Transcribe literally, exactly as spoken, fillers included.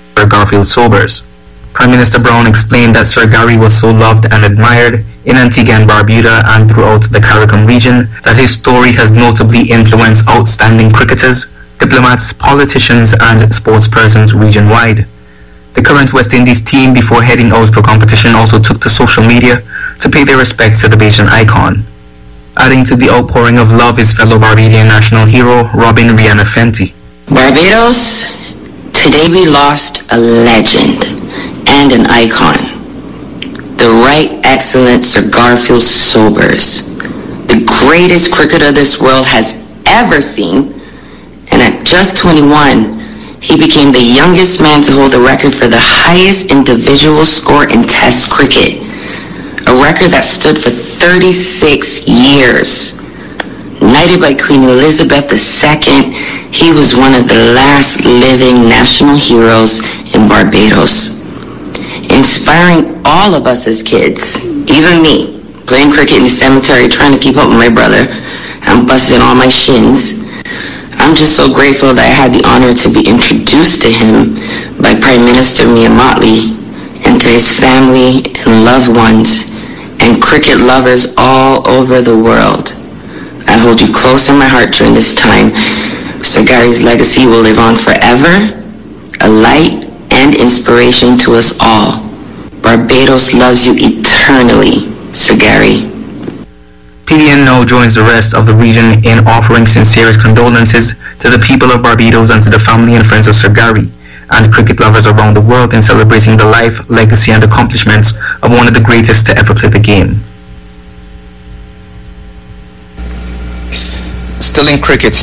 Sir Garfield Sobers. Prime Minister Brown explained that Sir Gary was so loved and admired in Antigua and Barbuda and throughout the CARICOM region that his story has notably influenced outstanding cricketers, diplomats, politicians and sportspersons region-wide. The current West Indies team, before heading out for competition, also took to social media to pay their respects to the Bajan icon. Adding to the outpouring of love is fellow Barbadian national hero Robin Rihanna Fenty. Barbados, today we lost a legend and an icon. The Right Excellent Sir Garfield Sobers, the greatest cricketer this world has ever seen, and at just twenty-one, he became the youngest man to hold the record for the highest individual score in Test cricket, a record that stood for thirty-six years. Knighted by Queen Elizabeth the Second, he was one of the last living national heroes in Barbados, inspiring all of us as kids, even me, playing cricket in the cemetery, trying to keep up with my brother. I'm busting all my shins. I'm just so grateful that I had the honor to be introduced to him by Prime Minister Mia Mottley, and to his family and loved ones and cricket lovers all over the world. I hold you close in my heart during this time. Sir Gary's legacy will live on forever, a light and inspiration to us all. Barbados loves you eternally, Sir Gary. P D N now joins the rest of the region in offering sincerest condolences to the people of Barbados and to the family and friends of Sir Gary and cricket lovers around the world in celebrating the life, legacy and accomplishments of one of the greatest to ever play the game. Still in cricket